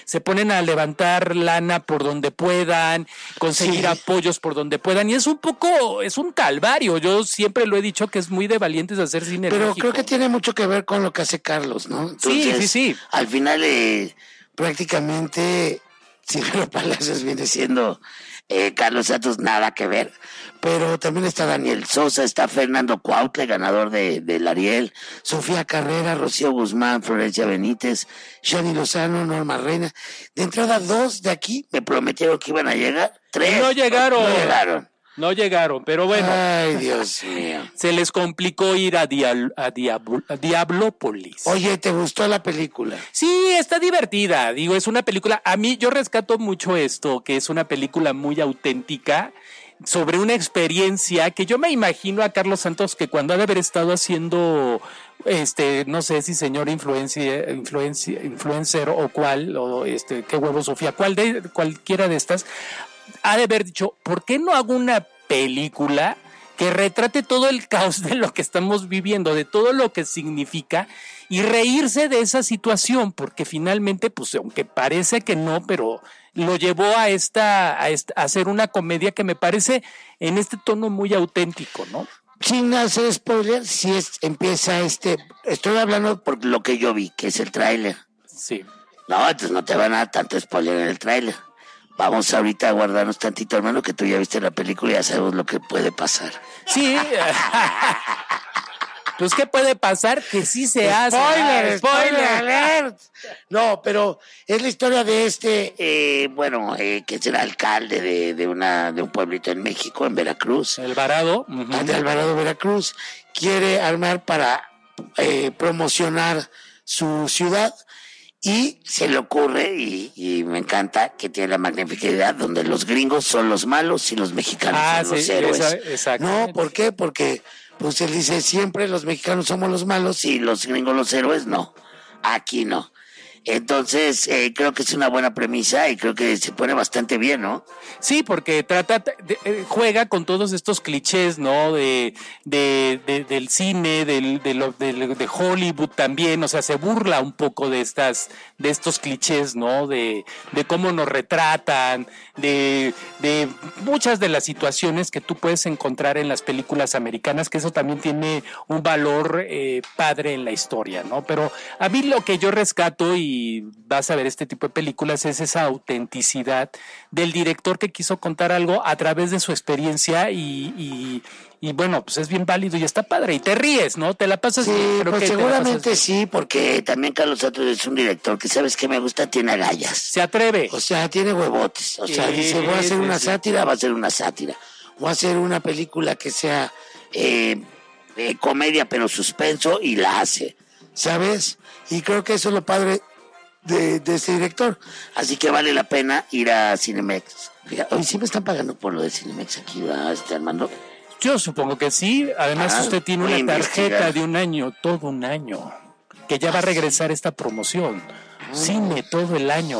se ponen a levantar lana por donde puedan, conseguir apoyos por donde puedan, y es un calvario. Yo siempre lo he dicho que es muy de valientes hacer cine. Pero México. creo que tiene mucho que ver con lo que hace Carlos, ¿no? Entonces, sí. Al final, prácticamente, Silvio Palacios viene siendo Carlos Santos, nada que ver. Pero también está Daniel Sosa, está Fernando Cuautle, ganador del Ariel, Sofía Carrera, Rocío Guzmán, Florencia Benítez, Shani Lozano, Norma Reina. De entrada, 2 de aquí me prometieron que iban a llegar. 3 no llegaron. No llegaron, pero bueno. Ay, Dios mío. Se les complicó ir a Diablópolis. Oye, ¿te gustó la película? Sí, está divertida. Digo, es una película, a mí yo rescato mucho esto, que es una película muy auténtica sobre una experiencia que yo me imagino a Carlos Santos que cuando ha de haber estado haciendo, no sé si señor influencer o cuál, o qué huevo Sofía, cualquiera de estas, ha de haber dicho, ¿por qué no hago una película que retrate todo el caos de lo que estamos viviendo, de todo lo que significa, y reírse de esa situación? Porque finalmente, pues aunque parece que no, pero lo llevó a hacer una comedia que me parece en este tono muy auténtico, ¿no? Sin hacer spoiler, empieza estoy hablando por lo que yo vi, que es el tráiler. Sí. No, entonces no te van a dar tanto spoiler en el tráiler. Vamos ahorita a guardarnos tantito, hermano, que tú ya viste la película y ya sabemos lo que puede pasar. Sí. Pues, ¿qué puede pasar? Que sí se hace. ¡Spoiler alert! No, pero es la historia de que será alcalde de un pueblito en México, en Veracruz. Alvarado. De Alvarado, Veracruz. Quiere armar para promocionar su ciudad. Y se le ocurre, y me encanta, que tiene la magnífica idea donde los gringos son los malos y los mexicanos son los héroes. Exacto. No, ¿por qué? Porque pues él dice, siempre los mexicanos somos los malos y los gringos los héroes. No, aquí no. Entonces, creo que es una buena premisa y creo que se pone bastante bien, ¿no? Sí, porque juega con todos estos clichés, ¿no? Del cine, de Hollywood también, o sea, se burla un poco de estos clichés, ¿no? De cómo nos retratan, de muchas de las situaciones que tú puedes encontrar en las películas americanas, que eso también tiene un valor padre en la historia, ¿no? Pero a mí lo que yo rescato, y vas a ver este tipo de películas, es esa autenticidad del director que quiso contar algo a través de su experiencia y bueno, pues es bien válido y está padre y te ríes, ¿no? Te la pasas bien. Sí, pues seguramente sí, porque también Carlos Santos es un director que, ¿sabes qué me gusta? Tiene agallas. Se atreve. O sea, tiene huevotes. O sea, dice, voy a hacer una sátira, va a ser una sátira. Voy a hacer una película que sea comedia pero suspenso, y la hace, ¿sabes? Y creo que eso es lo padre de ese director. Así que vale la pena ir a Cinemex. Fíjate, hoy sí me están pagando por lo de Cinemex aquí, ¿verdad, Armando? Yo supongo que sí. Además, usted tiene una tarjeta de un año, todo un año, que ya va a regresar esta promoción. Cine todo el año.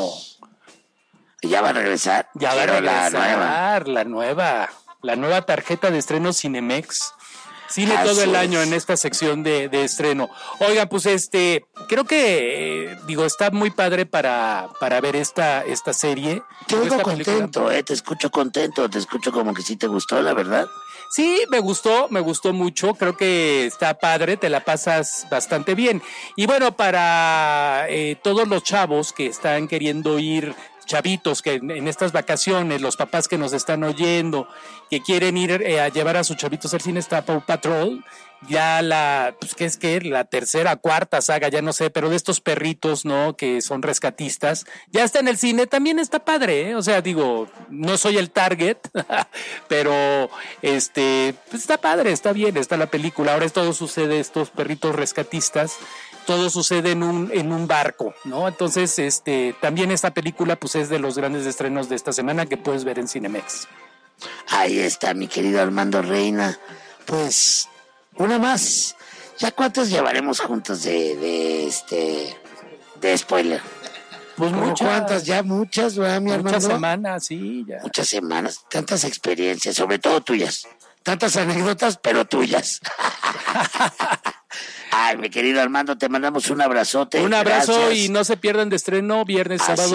¿Ya va a regresar? Ya va a regresar la nueva tarjeta de estreno Cinemex. Cine todo el año en esta sección de estreno. Oiga, pues creo que está muy padre para ver esta serie. Te oigo contento, te escucho contento, te escucho como que sí te gustó, la verdad. Sí, me gustó mucho, creo que está padre, te la pasas bastante bien. Y bueno, para todos los chavos que están queriendo ir, chavitos que en estas vacaciones, los papás que nos están oyendo, que quieren ir a llevar a sus chavitos al cine, está Paw Patrol, ya la tercera, cuarta saga, ya no sé, pero de estos perritos, ¿no? Que son rescatistas, ya está en el cine, también está padre, ¿eh? O sea, digo, no soy el target, pero pues está padre, está bien, está la película. Ahora todo sucede, estos perritos rescatistas, todo sucede en un barco, ¿no? Entonces, también esta película, pues, es de los grandes estrenos de esta semana que puedes ver en Cinemex. Ahí está, mi querido Armando Reina. Pues, una más. ¿Ya cuántos llevaremos juntos de spoiler? Pues muchas. ¿Cuántas? Ya muchas, ¿verdad, mi Armando? Muchas semanas, sí, ya. Muchas semanas, tantas experiencias, sobre todo tuyas. Tantas anécdotas, pero tuyas. Ay, mi querido Armando, te mandamos un abrazote. Un abrazo. Gracias. Y no se pierdan de estreno viernes, sábado.